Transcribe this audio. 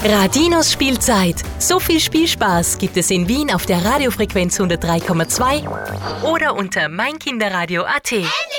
Radinos Spielzeit. So viel Spielspaß gibt es in Wien auf der Radiofrequenz 103,2 oder unter meinkinderradio.at.